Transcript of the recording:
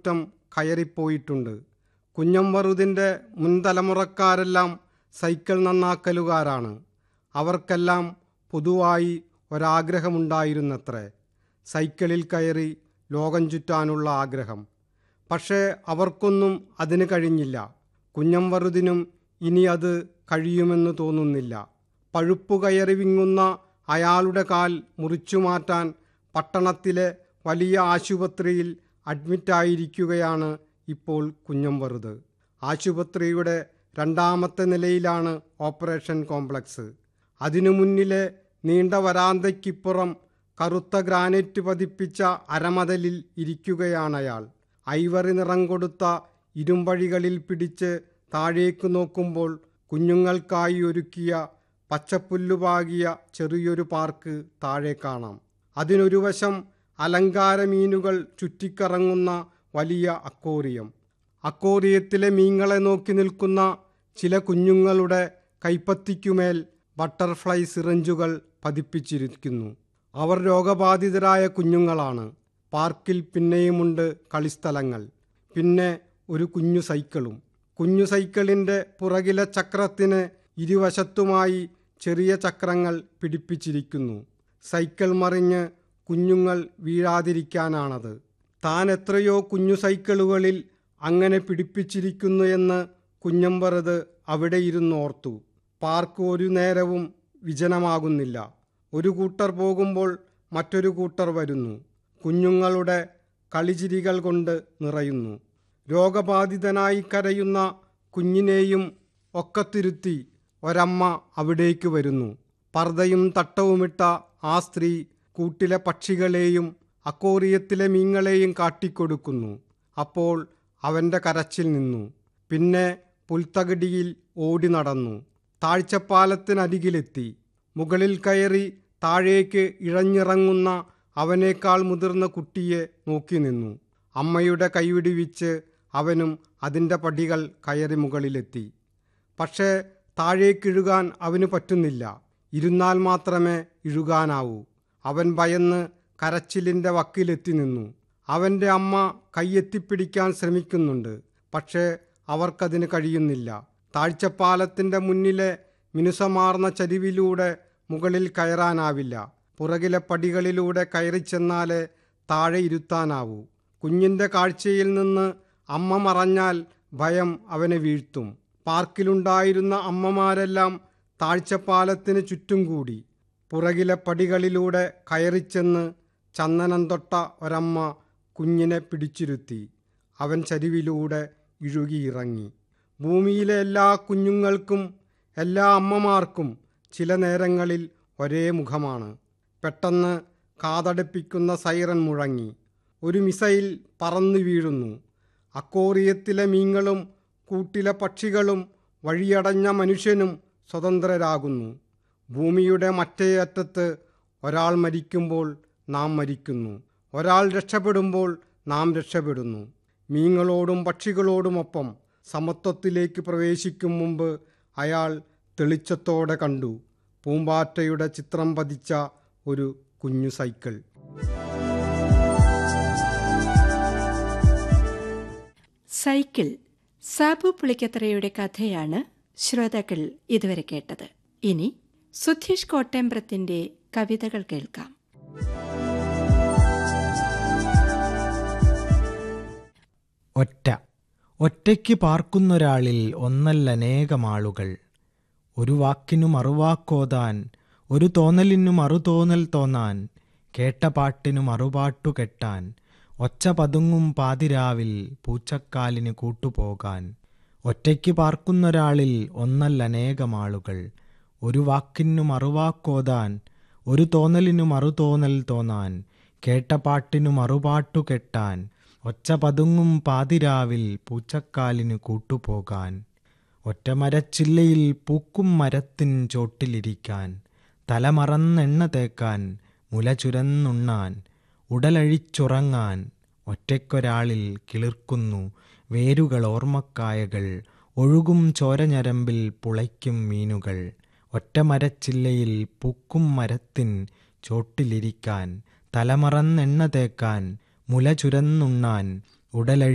മുറ്റം കയറിപ്പോയിട്ടുണ്ട്. കുഞ്ഞംവറുതിൻ്റെ മുൻതലമുറക്കാരെല്ലാം സൈക്കിൾ നന്നാക്കലുകാരാണ്. അവർക്കെല്ലാം പൊതുവായി ഒരാഗ്രഹമുണ്ടായിരുന്നത്രേ, സൈക്കിളിൽ കയറി ലോകം ചുറ്റാനുള്ള ആഗ്രഹം. പക്ഷേ അവർക്കൊന്നും അതിന് കഴിഞ്ഞില്ല. കുഞ്ഞംവറുതിനും ഇനി അത് കഴിയുമെന്ന് തോന്നുന്നില്ല. പഴുപ്പു കയറി വിങ്ങുന്ന അയാളുടെ കാൽ മുറിച്ചു മാറ്റാൻ പട്ടണത്തിലെ വലിയ ആശുപത്രിയിൽ അഡ്മിറ്റായിരിക്കുകയാണ് ഇപ്പോൾ കുഞ്ഞംവറുത്. ആശുപത്രിയുടെ 2ാമത്തെ നിലയിലാണ് ഓപ്പറേഷൻ കോംപ്ലക്സ്. അതിനു മുന്നിലെ നീണ്ട വരാന്തയ്ക്കിപ്പുറം കറുത്ത ഗ്രാനൈറ്റ് പതിപ്പിച്ച അരമതലിൽ ഇരിക്കുകയാണയാൾ. ഐവറി നിറം കൊടുത്ത ഇരുമ്പഴികളിൽ പിടിച്ച് താഴേക്ക് നോക്കുമ്പോൾ കുഞ്ഞുങ്ങൾക്കായി ഒരുക്കിയ പച്ചപ്പുല്ലുപാകിയ ചെറിയൊരു പാർക്ക് താഴെ കാണാം. അതിനൊരു വശം അലങ്കാര മീനുകൾ ചുറ്റിക്കറങ്ങുന്ന വലിയ അക്വേറിയം. അക്വേറിയത്തിലെ മീനുകളെ നോക്കി നിൽക്കുന്ന ചില കുഞ്ഞുങ്ങളുടെ കൈപ്പത്തിക്കുമേൽ ബട്ടർഫ്ലൈ സിറിഞ്ചുകൾ പതിപ്പിച്ചിരിക്കുന്നു. അവർ രോഗബാധിതരായ കുഞ്ഞുങ്ങളാണ്. പാർക്കിൽ പിന്നെയുമുണ്ട് കളിസ്ഥലങ്ങൾ. പിന്നെ ഒരു കുഞ്ഞു സൈക്കിളും. കുഞ്ഞു സൈക്കിളിൻ്റെ പുറകിലെ ചക്രത്തിന് ഇരുവശത്തുമായി ചെറിയ ചക്രങ്ങൾ പിടിപ്പിച്ചിരിക്കുന്നു. സൈക്കിൾ മറിഞ്ഞ് കുഞ്ഞുങ്ങൾ വീഴാതിരിക്കാനാണത്. താൻ എത്രയോ കുഞ്ഞു സൈക്കിളുകളിൽ അങ്ങനെ പിടിപ്പിച്ചിരിക്കുന്നു എന്ന് കുഞ്ഞംവറുത് അവിടെ ഇരുന്നോർത്തു. പാർക്ക് ഒരു നേരവും വിജനമാകുന്നില്ല. ഒരു കൂട്ടർ പോകുമ്പോൾ മറ്റൊരു കൂട്ടർ വരുന്നു. കുഞ്ഞുങ്ങളുടെ കളിചിരികൾ കൊണ്ട് നിറയുന്നു. രോഗബാധിതനായി കരയുന്ന കുഞ്ഞിനെയും ഒക്കത്തിരുത്തി ഒരമ്മ അവിടേക്ക് വരുന്നു. പർദ്ദയും തട്ടവുമിട്ട ആ സ്ത്രീ കൂട്ടിലെ പക്ഷികളെയും അക്വേറിയത്തിലെ മീനുകളെയും കാട്ടിക്കൊടുക്കുന്നു. അപ്പോൾ അവൻ്റെ കരച്ചിൽ നിന്നു. പിന്നെ പുൽത്തകിടിയിൽ ഓടി നടന്നു. താഴ്ചപ്പാലത്തിനരികിലെത്തി. മുകളിൽ കയറി താഴേക്ക് ഇഴഞ്ഞിറങ്ങുന്ന അവനേക്കാൾ മുതിർന്ന കുട്ടിയെ നോക്കി നിന്നു. അമ്മയുടെ കൈവിടിവിച്ച് അവനും അതിൻ്റെ പടികൾ കയറി മുകളിലെത്തി. പക്ഷേ താഴേക്കിഴുകാൻ അവന് പറ്റുന്നില്ല. ഇരുന്നാൽ മാത്രമേ ഇഴുകാനാവൂ. അവൻ ഭയന്ന് കരച്ചിലിൻ്റെ വക്കിലെത്തി നിന്നു. അവൻ്റെ അമ്മ കൈയെത്തിപ്പിടിക്കാൻ ശ്രമിക്കുന്നുണ്ട്. പക്ഷേ അവർക്കതിന് കഴിയുന്നില്ല. താഴ്ചപ്പാലത്തിൻ്റെ മുന്നിലെ മിനുസമാർന്ന ചരിവിലൂടെ മുകളിൽ കയറാനാവില്ല. പുറകിലെ പടികളിലൂടെ കയറിച്ചെന്നാലേ താഴെ ഇരുത്താനാവൂ. കുഞ്ഞിൻ്റെ കാഴ്ചയിൽ നിന്ന് അമ്മ മറഞ്ഞാൽ ഭയം അവനെ വീഴ്ത്തും. പാർക്കിലുണ്ടായിരുന്ന അമ്മമാരെല്ലാം താഴ്ചപ്പാലത്തിന് ചുറ്റും കൂടി. പുറകിലെ പടികളിലൂടെ കയറിച്ചെന്ന് ചന്ദനം തൊട്ട ഒരമ്മ കുഞ്ഞിനെ പിടിച്ചിരുത്തി. അവൻ ചരിവിലൂടെ ഇഴുകിയിറങ്ങി. ഭൂമിയിലെ എല്ലാ കുഞ്ഞുങ്ങൾക്കും എല്ലാ അമ്മമാർക്കും ചില നേരങ്ങളിൽ ഒരേ മുഖമാണ്. പെട്ടെന്ന് കാതടപ്പിക്കുന്ന സൈറൻ മുഴങ്ങി. ഒരു മിസൈൽ പറന്നു വീഴുന്നു. അക്വേറിയത്തിലെ മീനുകളും കൂട്ടിലെ പക്ഷികളും വഴിയടഞ്ഞ മനുഷ്യനും സ്വതന്ത്രരാകുന്നു. ഭൂമിയുടെ മറ്റേ അറ്റത്ത് ഒരാൾ മരിക്കുമ്പോൾ നാം മരിക്കുന്നു. ഒരാൾ രക്ഷപ്പെടുമ്പോൾ നാം രക്ഷപ്പെടുന്നു. മീനുകളോടും പക്ഷികളോടുമൊപ്പം സമത്വത്തിലേക്ക് പ്രവേശിക്കും മുമ്പ് അയാൾ തെളിച്ചത്തോടെ കണ്ടു പൂമ്പാറ്റയുടെ ചിത്രം പതിച്ച ഒരു കുഞ്ഞു സൈക്കിൾ. സൈക്കിൾ സാബു പുളിക്കത്തറയുടെ കഥയാണ് ശ്രോതാക്കൾ ഇതുവരെ കേട്ടത്. ഇനി സുധീഷ് കോട്ടേമ്പ്രത്തിന്റെ കവിതകൾ കേൾക്കാം. ഒറ്റയ്ക്ക് പാർക്കുന്നൊരാളിൽ ഒന്നല്ലനേകമാളുകൾ. ഒരു വാക്കിനു മറുവാക്കോതാൻ, ഒരു തോന്നലിനു മറുതോന്നൽ തോന്നാൻ, കേട്ട പാട്ടിനു മറുപാട്ടു കെട്ടാൻ, ഒച്ച പതുങ്ങും പാതിരാവിൽ പൂച്ചക്കാലിന് കൂട്ടുപോകാൻ. ഒറ്റയ്ക്ക് പാർക്കുന്നൊരാളിൽ ഒന്നല്ലനേകമാളുകൾ. ഒരു വാക്കിനു മറുവാക്കോതാൻ, ഒരു തോന്നലിനു മറുതോന്നൽ തോന്നാൻ, കേട്ട പാട്ടിനു മറുപാട്ടു കെട്ടാൻ, ഒച്ച പതുങ്ങും പാതിരാവിൽ പൂച്ചക്കാലിന് കൂട്ടുപോകാൻ. ഒറ്റമരച്ചില്ലയിൽ പൂക്കും മരത്തിൻ ചോട്ടിലിരിക്കാൻ, തലമറന്നെണ്ണ തേക്കാൻ, മുല ചുരന്നുണ്ണാൻ, ഉടലഴിച്ചുറങ്ങാൻ. ഒറ്റയ്ക്കൊരാളിൽ കിളിർക്കുന്നു വേരുകൾ ഓർമ്മക്കായകൾ, ഒഴുകും ചോരഞരമ്പിൽ പുളയ്ക്കും മീനുകൾ. ഒറ്റമരച്ചില്ലയിൽ പൂക്കും മരത്തിൻ ചോട്ടിലിരിക്കാൻ, തലമറന്നെണ്ണ തേക്കാൻ, മുല ചുരന്നുണ്ണാൻ, ഉടലഴി